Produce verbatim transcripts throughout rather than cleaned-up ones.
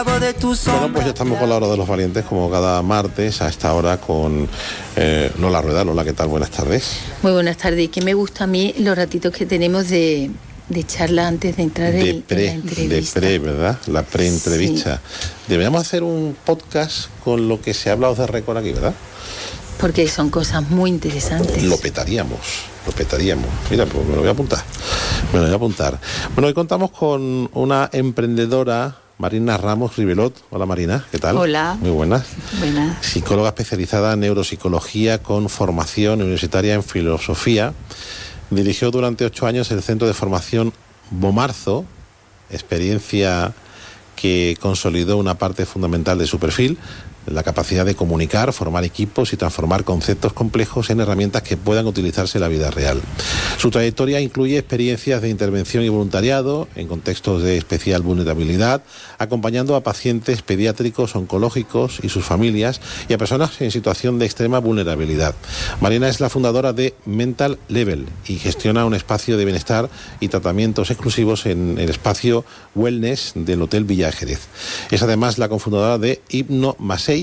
Bueno, pues ya estamos con la hora de los valientes, como cada martes a esta hora con eh, Lola Rueda. Lola, ¿qué tal? Buenas tardes. Muy buenas tardes. Que me gusta a mí los ratitos que tenemos de, de charla antes de entrar de en, pre, en la entrevista. De pre, ¿verdad? La pre-entrevista. Sí. Deberíamos hacer un podcast con lo que se ha hablado de récord aquí, ¿verdad? Porque son cosas muy interesantes. Lo petaríamos, lo petaríamos. Mira, pues me lo voy a apuntar. Me lo voy a apuntar. Bueno, hoy contamos con una emprendedora, Marina Ramos Ribelot. Hola Marina, ¿qué tal? Hola. Muy buenas. Buenas. Psicóloga especializada en neuropsicología con formación universitaria en filosofía. Dirigió durante ocho años el Centro de Formación Bomarzo, experiencia que consolidó una parte fundamental de su perfil, la capacidad de comunicar, formar equipos y transformar conceptos complejos en herramientas que puedan utilizarse en la vida real. Su trayectoria incluye experiencias de intervención y voluntariado en contextos de especial vulnerabilidad, acompañando a pacientes pediátricos, oncológicos y sus familias y a personas en situación de extrema vulnerabilidad. Marina es la fundadora de Mental Level y gestiona un espacio de bienestar y tratamientos exclusivos en el espacio Wellness del Hotel Villa Jerez. Es además la cofundadora de Hypno Massage,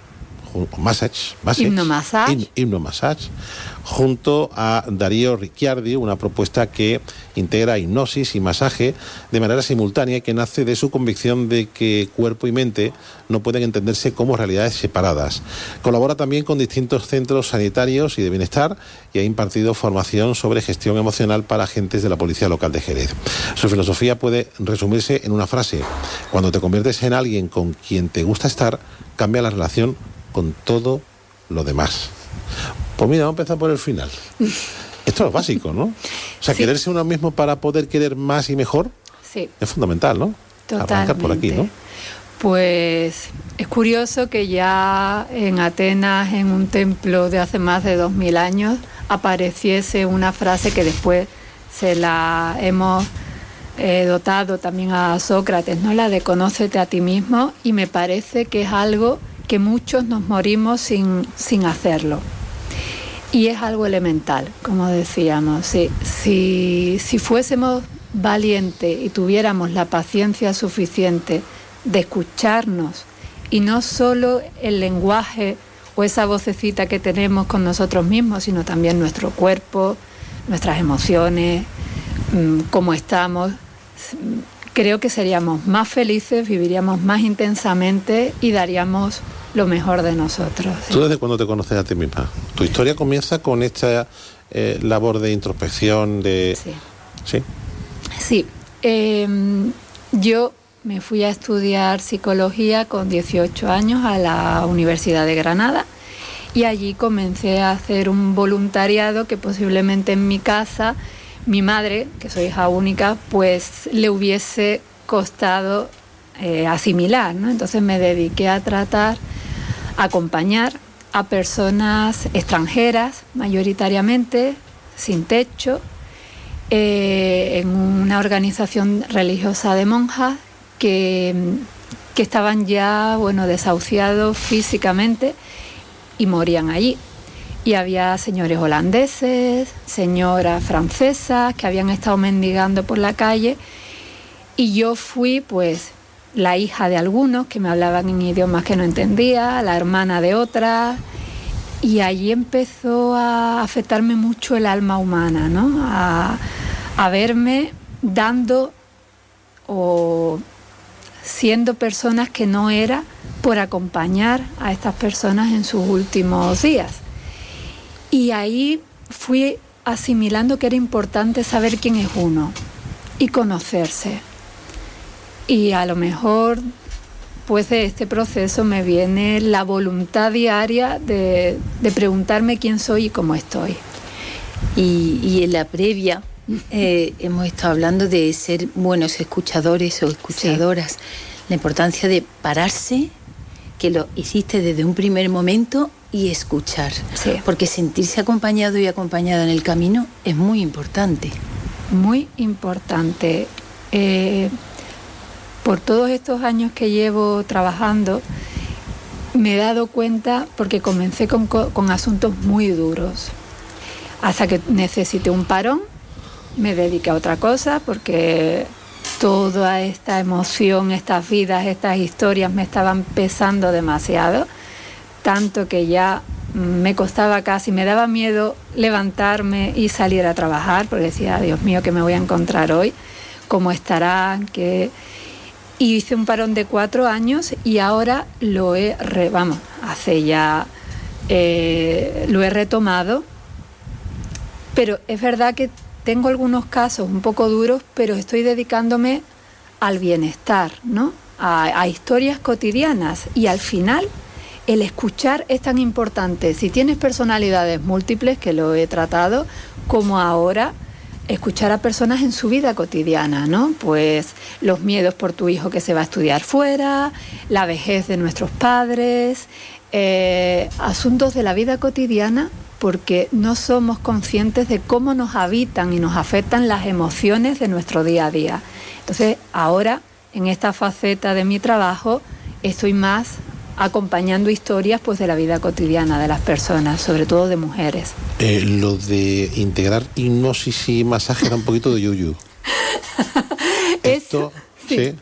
Massage, Massage, Hypnomassage. Hypnomassage, junto a Darío Ricciardi, una propuesta que integra hipnosis y masaje de manera simultánea y que nace de su convicción de que cuerpo y mente no pueden entenderse como realidades separadas. Colabora también con distintos centros sanitarios y de bienestar y ha impartido formación sobre gestión emocional para agentes de la Policía Local de Jerez. Su filosofía puede resumirse en una frase: cuando te conviertes en alguien con quien te gusta estar, cambia la relación con todo lo demás. Pues mira, vamos a empezar por el final. Esto es básico, ¿no? O sea, sí. Quererse uno mismo para poder querer más y mejor, sí, es fundamental, ¿no? Totalmente. Arrancar por aquí, ¿no? Pues es curioso que ya en Atenas, en un templo de hace más de dos mil años, apareciese una frase que después se la hemos eh, dotado también a Sócrates, ¿no? La de conócete a ti mismo, y me parece que es algo que muchos nos morimos sin, sin hacerlo. Y es algo elemental, como decíamos. Si, si, si fuésemos valientes y tuviéramos la paciencia suficiente de escucharnos, y no solo el lenguaje o esa vocecita que tenemos con nosotros mismos, sino también nuestro cuerpo, nuestras emociones, cómo estamos, creo que seríamos más felices, viviríamos más intensamente y daríamos lo mejor de nosotros. ¿Sí? ¿Tú desde cuándo te conoces a ti misma? Tu historia comienza con esta eh, labor de introspección, de... Sí. ¿Sí? Sí. Eh, yo me fui a estudiar psicología con dieciocho años a la Universidad de Granada y allí comencé a hacer un voluntariado que posiblemente en mi casa, mi madre, que soy hija única, pues le hubiese costado eh, asimilar, ¿no? Entonces me dediqué a tratar, a acompañar a personas extranjeras, mayoritariamente, sin techo, eh, en una organización religiosa de monjas que, que estaban ya, bueno, desahuciados físicamente y morían allí. Y había señores holandeses, señoras francesas que habían estado mendigando por la calle, y yo fui pues la hija de algunos que me hablaban en idiomas que no entendía, la hermana de otras, y allí empezó a afectarme mucho el alma humana, ¿no? A, a verme dando o siendo personas que no era, por acompañar a estas personas en sus últimos días. Y ahí fui asimilando que era importante saber quién es uno y conocerse. Y a lo mejor, pues de este proceso me viene la voluntad diaria de, de preguntarme quién soy y cómo estoy. Y, y en la previa eh, hemos estado hablando de ser buenos escuchadores o escuchadoras. Sí. La importancia de pararse, que lo hiciste desde un primer momento, y escuchar, sí. Porque sentirse acompañado y acompañada en el camino es muy importante. Muy importante. Eh, por todos estos años que llevo trabajando, me he dado cuenta, porque comencé con, con asuntos muy duros, hasta que necesité un parón, me dediqué a otra cosa, porque toda esta emoción, estas vidas, estas historias me estaban pesando demasiado, tanto que ya me costaba casi, me daba miedo levantarme y salir a trabajar, porque decía, Dios mío, ¿qué me voy a encontrar hoy? ¿Cómo estarán? ¿Qué? Y hice un parón de cuatro años y ahora lo he, re, vamos, hace ya, eh, lo he retomado, pero es verdad que tengo algunos casos un poco duros, pero estoy dedicándome al bienestar, ¿no? A, a historias cotidianas, y al final el escuchar es tan importante. Si tienes personalidades múltiples, que lo he tratado, como ahora escuchar a personas en su vida cotidiana, ¿no? Pues los miedos por tu hijo que se va a estudiar fuera, la vejez de nuestros padres, eh, asuntos de la vida cotidiana, porque no somos conscientes de cómo nos habitan y nos afectan las emociones de nuestro día a día. Entonces, ahora, en esta faceta de mi trabajo, estoy más acompañando historias, pues, de la vida cotidiana de las personas, sobre todo de mujeres. Eh, lo de integrar hipnosis y masaje era un poquito de yuyu. Esto, sí. ¿sí?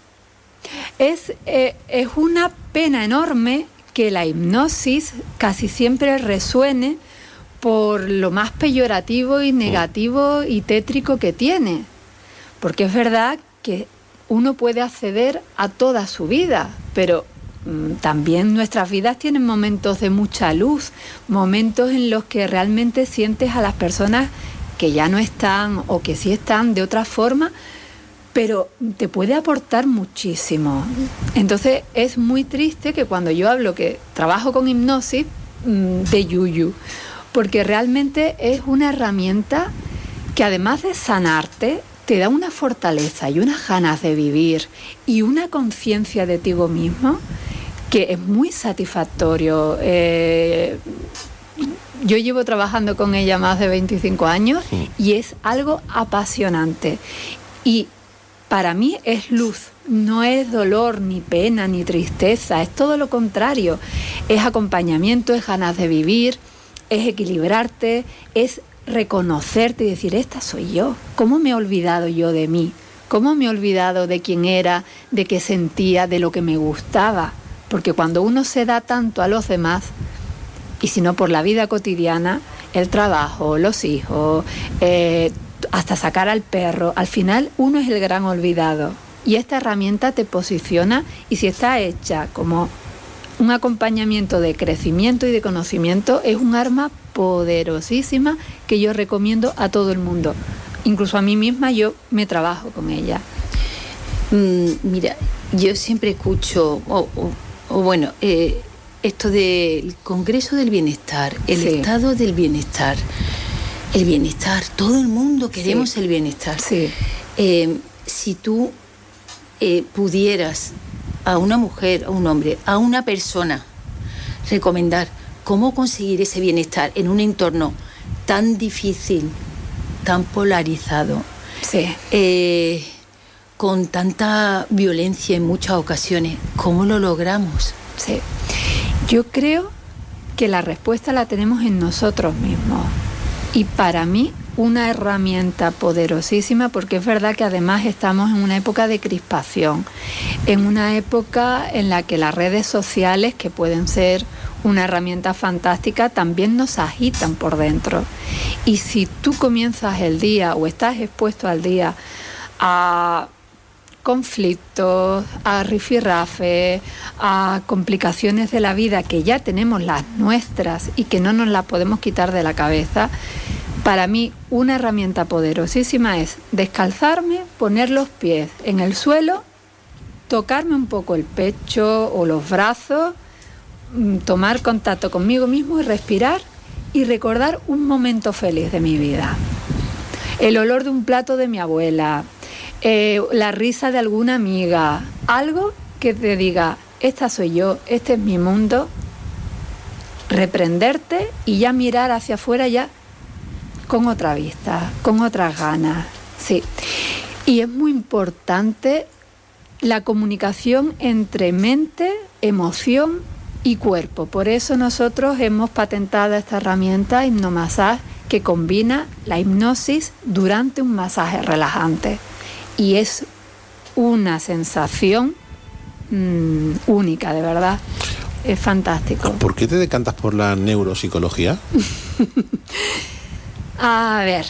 Es, eh, es una pena enorme que la hipnosis casi siempre resuene por lo más peyorativo y negativo y tétrico que tiene. Porque es verdad que uno puede acceder a toda su vida, pero también nuestras vidas tienen momentos de mucha luz, momentos en los que realmente sientes a las personas que ya no están o que sí están de otra forma, pero te puede aportar muchísimo. Entonces es muy triste que cuando yo hablo que trabajo con hipnosis, de yuyu, porque realmente es una herramienta que, además de sanarte, te da una fortaleza y unas ganas de vivir y una conciencia de ti mismo que es muy satisfactorio. Eh, yo llevo trabajando con ella más de veinticinco años y es algo apasionante. Y para mí es luz, no es dolor, ni pena, ni tristeza, es todo lo contrario. Es acompañamiento, es ganas de vivir, es equilibrarte, es reconocerte y decir, esta soy yo. ¿Cómo me he olvidado yo de mí? ¿Cómo me he olvidado de quién era, de qué sentía, de lo que me gustaba? Porque cuando uno se da tanto a los demás, y si no por la vida cotidiana, el trabajo, los hijos, eh, hasta sacar al perro, al final uno es el gran olvidado. Y esta herramienta te posiciona, y si está hecha como un acompañamiento de crecimiento y de conocimiento, es un arma poderosísima que yo recomiendo a todo el mundo. Incluso a mí misma, yo me trabajo con ella. Mm, mira, yo siempre escucho, o oh, oh, oh, bueno, eh, esto del Congreso del Bienestar, el sí. Estado del Bienestar, el bienestar, todo el mundo queremos sí. el bienestar. Sí. Eh, si tú eh, pudieras a una mujer, a un hombre, a una persona, recomendar cómo conseguir ese bienestar en un entorno tan difícil, tan polarizado, sí. eh, con tanta violencia en muchas ocasiones, ¿cómo lo logramos? Sí. Yo creo que la respuesta la tenemos en nosotros mismos. Y para mí, una herramienta poderosísima, porque es verdad que además estamos en una época de crispación, en una época en la que las redes sociales, que pueden ser una herramienta fantástica, también nos agitan por dentro. Y si tú comienzas el día o estás expuesto al día a conflictos, a rifirrafe, a complicaciones de la vida, que ya tenemos las nuestras y que no nos las podemos quitar de la cabeza, para mí una herramienta poderosísima es descalzarme, poner los pies en el suelo, tocarme un poco el pecho o los brazos, tomar contacto conmigo mismo y respirar y recordar un momento feliz de mi vida. El olor de un plato de mi abuela, eh, la risa de alguna amiga, algo que te diga, esta soy yo, este es mi mundo, reprenderte y ya mirar hacia afuera ya con otra vista, con otras ganas, sí. Y es muy importante la comunicación entre mente, emoción y cuerpo. Por eso nosotros hemos patentado esta herramienta Hipnomassage, que combina la hipnosis durante un masaje relajante. Y es una sensación mmm, única, de verdad. Es fantástico. ¿Por qué te decantas por la neuropsicología? A ver,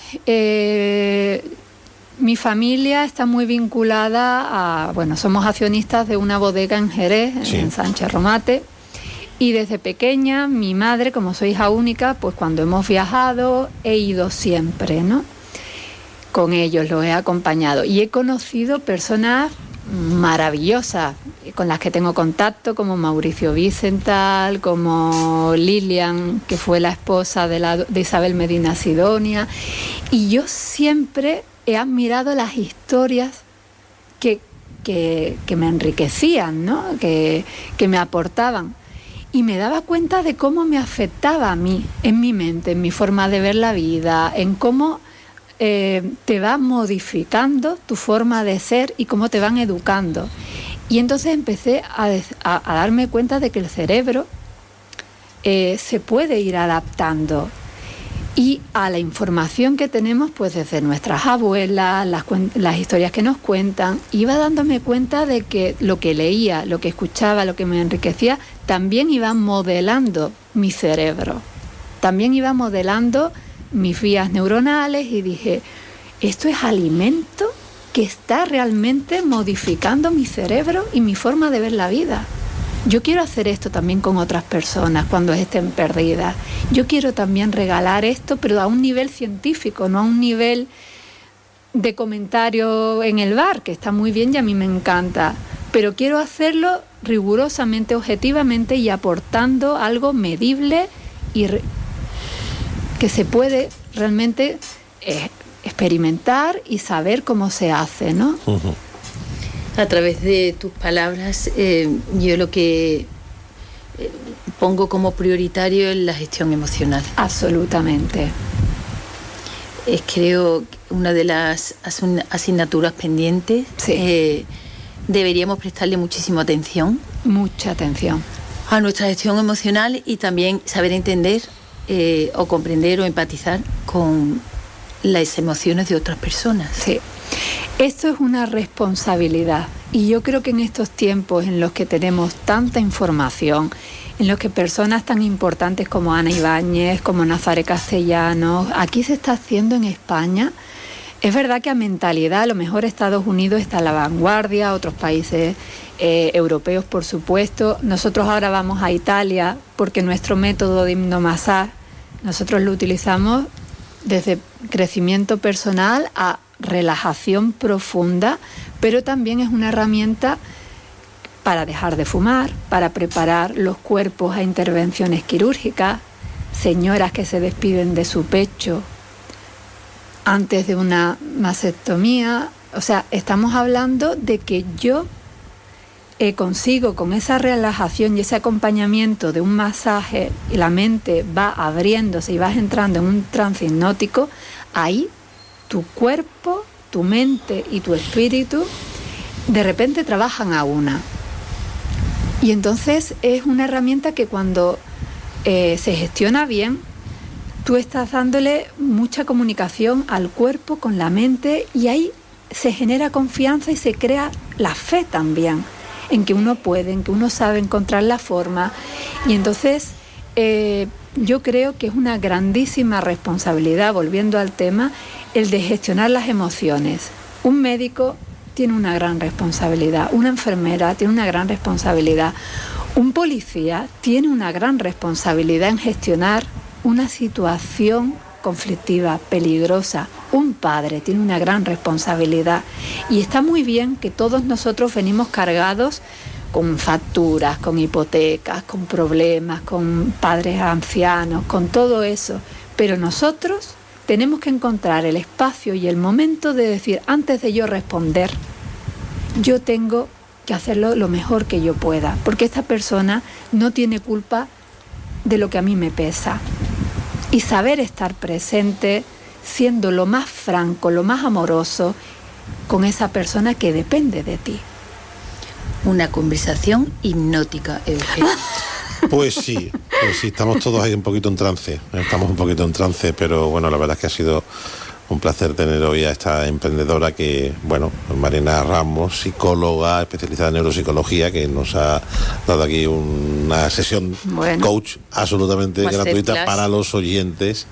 eh, mi familia está muy vinculada a... Bueno, somos accionistas de una bodega en Jerez, sí. en Sánchez Romate, y desde pequeña mi madre, como soy hija única, pues cuando hemos viajado he ido siempre, ¿no? Con ellos los he acompañado y he conocido personas maravillosas con las que tengo contacto, como Mauricio Vicental, como Lilian, que fue la esposa de, la, de Isabel Medina Sidonia, y yo siempre he admirado las historias que, que, que me enriquecían, ¿no? que, que me aportaban, y me daba cuenta de cómo me afectaba a mí, en mi mente, en mi forma de ver la vida, en cómo Eh, te va modificando tu forma de ser y cómo te van educando. Y entonces empecé a, a, a darme cuenta de que el cerebro eh, se puede ir adaptando y a la información que tenemos pues desde nuestras abuelas, las, las historias que nos cuentan. Iba dándome cuenta de que lo que leía, lo que escuchaba, lo que me enriquecía, también iba modelando mi cerebro, también iba modelando mis vías neuronales, y dije, esto es alimento que está realmente modificando mi cerebro y mi forma de ver la vida. Yo quiero hacer esto también con otras personas cuando estén perdidas. Yo quiero también regalar esto, pero a un nivel científico, no a un nivel de comentario en el bar, que está muy bien y a mí me encanta, pero quiero hacerlo rigurosamente, objetivamente, y aportando algo medible y re- que se puede realmente eh, experimentar y saber cómo se hace, ¿no? Uh-huh. A través de tus palabras, eh, yo lo que eh, pongo como prioritario es la gestión emocional. Absolutamente. Es, creo, una de las asignaturas pendientes. Sí. Eh, deberíamos prestarle muchísima atención. Mucha atención. A nuestra gestión emocional, y también saber entender Eh, o comprender o empatizar con las emociones de otras personas. Sí, esto es una responsabilidad, y yo creo que en estos tiempos en los que tenemos tanta información, en los que personas tan importantes como Ana Ibáñez, como Nazaret Castellanos, aquí se está haciendo en España. Es verdad que a mentalidad, a lo mejor Estados Unidos está a la vanguardia, otros países eh, europeos, por supuesto. Nosotros ahora vamos a Italia porque nuestro método de hipnomasaje, nosotros lo utilizamos desde crecimiento personal a relajación profunda, pero también es una herramienta para dejar de fumar, para preparar los cuerpos a intervenciones quirúrgicas, señoras que se despiden de su pecho antes de una mastectomía. O sea, estamos hablando de que yo eh, consigo con esa relajación y ese acompañamiento de un masaje, y la mente va abriéndose y vas entrando en un trance hipnótico. Ahí tu cuerpo, tu mente y tu espíritu de repente trabajan a una. Y entonces es una herramienta que cuando eh, se gestiona bien, tú estás dándole mucha comunicación al cuerpo con la mente, y ahí se genera confianza y se crea la fe también en que uno puede, en que uno sabe encontrar la forma. Y entonces eh, yo creo que es una grandísima responsabilidad, volviendo al tema, el de gestionar las emociones. Un médico tiene una gran responsabilidad, una enfermera tiene una gran responsabilidad, un policía tiene una gran responsabilidad en gestionar una situación conflictiva, peligrosa. Un padre tiene una gran responsabilidad, y está muy bien que todos nosotros venimos cargados con facturas, con hipotecas, con problemas, con padres ancianos, con todo eso, pero nosotros tenemos que encontrar el espacio y el momento de decir, antes de yo responder, yo tengo que hacerlo lo mejor que yo pueda, porque esta persona no tiene culpa de lo que a mí me pesa. Y saber estar presente, siendo lo más franco, lo más amoroso con esa persona que depende de ti. Una conversación hipnótica, Eugenia. Pues sí, pues sí, estamos todos ahí un poquito en trance, estamos un poquito en trance, pero bueno, la verdad es que ha sido Un placer tener hoy a esta emprendedora que, bueno, Marina Ramos, psicóloga especializada en neuropsicología, que nos ha dado aquí una sesión bueno, coach absolutamente gratuita class. para los oyentes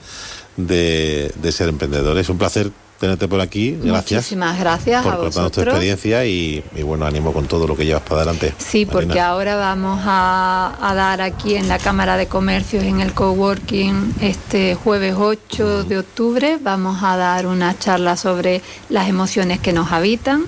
de, de Ser Emprendedores. Un placer tenerte por aquí, gracias. Muchísimas gracias por a contarnos tu experiencia y, y bueno, ánimo con todo lo que llevas para adelante. Sí, Marina. Porque ahora vamos a, a dar aquí en la Cámara de Comercios, en el coworking, este jueves ocho de octubre, vamos a dar una charla sobre las emociones que nos habitan.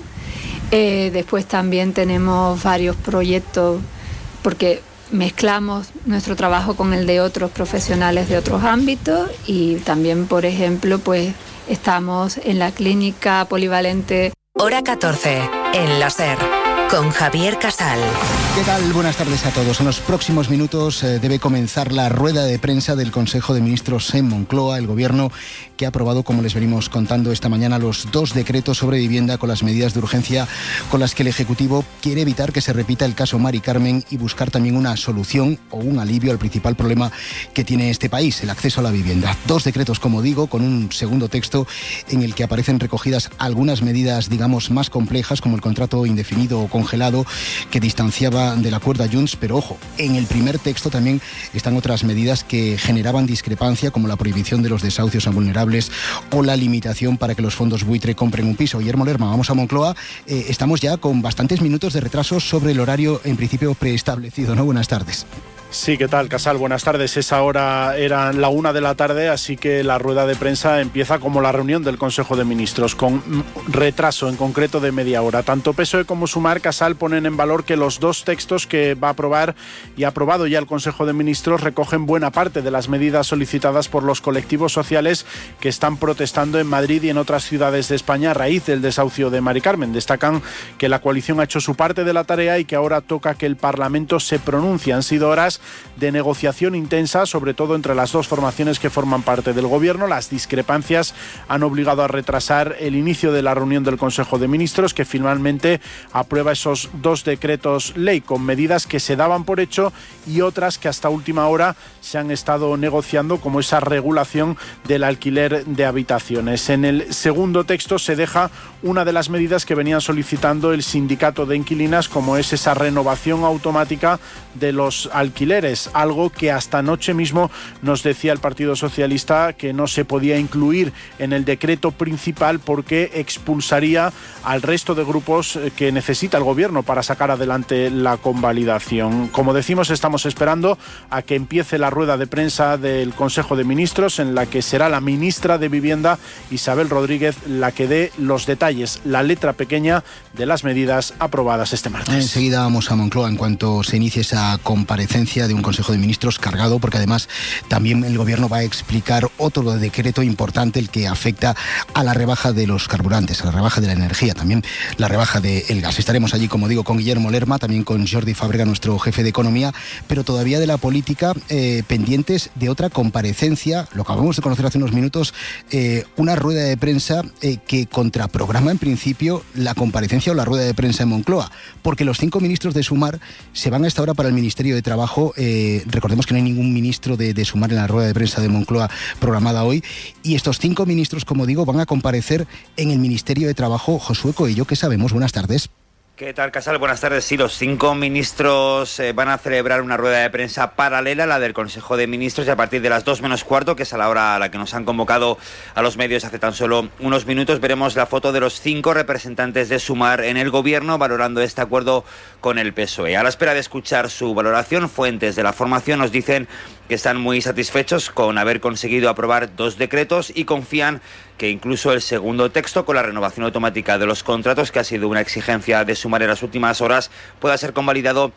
Eh, después también tenemos varios proyectos, porque mezclamos nuestro trabajo con el de otros profesionales de otros ámbitos, y también, por ejemplo, pues estamos en la clínica polivalente. Hora catorce, en la SER, con Javier Casal. ¿Qué tal? Buenas tardes a todos. En los próximos minutos eh, debe comenzar la rueda de prensa del Consejo de Ministros en Moncloa, el Gobierno que ha aprobado, como les venimos contando esta mañana, los dos decretos sobre vivienda con las medidas de urgencia con las que el Ejecutivo quiere evitar que se repita el caso Mari Carmen y buscar también una solución o un alivio al principal problema que tiene este país, el acceso a la vivienda. Dos decretos, como digo, con un segundo texto en el que aparecen recogidas algunas medidas, digamos, más complejas, como el contrato indefinido o congelado, que distanciaba del acuerdo a Junts, pero ojo, en el primer texto también están otras medidas que generaban discrepancia, como la prohibición de los desahucios a vulnerables o la limitación para que los fondos buitre compren un piso. Guillermo Lerma, vamos a Moncloa. Eh, estamos ya con bastantes minutos de retraso sobre el horario en principio preestablecido, ¿no? Buenas tardes. Sí, ¿qué tal, Casal? Buenas tardes. Esa hora era la una de la tarde, así que la rueda de prensa empieza como la reunión del Consejo de Ministros, con retraso en concreto de media hora. Tanto P S O E como Sumar, Casal, ponen en valor que los dos textos que va a aprobar y ha aprobado ya el Consejo de Ministros recogen buena parte de las medidas solicitadas por los colectivos sociales que están protestando en Madrid y en otras ciudades de España a raíz del desahucio de Mari Carmen. Destacan que la coalición ha hecho su parte de la tarea y que ahora toca que el Parlamento se pronuncie. Han sido horas de negociación intensa, sobre todo entre las dos formaciones que forman parte del Gobierno. Las discrepancias han obligado a retrasar el inicio de la reunión del Consejo de Ministros, que finalmente aprueba esos dos decretos ley con medidas que se daban por hecho y otras que hasta última hora se han estado negociando, como esa regulación del alquiler de habitaciones. En el segundo texto se deja una de las medidas que venían solicitando el sindicato de inquilinas, como es esa renovación automática de los alquileres, algo que hasta anoche mismo nos decía el Partido Socialista que no se podía incluir en el decreto principal porque expulsaría al resto de grupos que necesita el Gobierno para sacar adelante la convalidación. Como decimos, estamos esperando a que empiece la rueda de prensa del Consejo de Ministros, en la que será la ministra de Vivienda, Isabel Rodríguez, la que dé los detalles, la letra pequeña de las medidas aprobadas este martes. Enseguida vamos a Moncloa en cuanto se inicie esa comparecencia de un Consejo de Ministros cargado, porque además también el Gobierno va a explicar otro decreto importante, el que afecta a la rebaja de los carburantes, a la rebaja de la energía, también la rebaja del gas. Estaremos allí, como digo, con Guillermo Lerma, también con Jordi Fábrega, nuestro jefe de Economía, pero todavía de la política, eh, pendientes de otra comparecencia, lo acabamos de conocer hace unos minutos, eh, una rueda de prensa eh, que contraprograma en principio la comparecencia o la rueda de prensa en Moncloa, porque los cinco ministros de Sumar se van hasta ahora para el Ministerio de Trabajo. Eh, recordemos que no hay ningún ministro de, de Sumar en la rueda de prensa de Moncloa programada hoy, y estos cinco ministros, como digo, van a comparecer en el Ministerio de Trabajo. Josué Coello, ¿qué sabemos? Buenas tardes. ¿Qué tal, Casal? Buenas tardes. Sí, los cinco ministros eh, van a celebrar una rueda de prensa paralela a la del Consejo de Ministros, y a partir de las dos menos cuarto, que es a la hora a la que nos han convocado a los medios hace tan solo unos minutos, veremos la foto de los cinco representantes de Sumar en el Gobierno valorando este acuerdo con el P S O E. A la espera de escuchar su valoración, fuentes de la formación nos dicen que están muy satisfechos con haber conseguido aprobar dos decretos y confían que incluso el segundo texto, con la renovación automática de los contratos, que ha sido una exigencia de Sumar en las últimas horas, pueda ser convalidado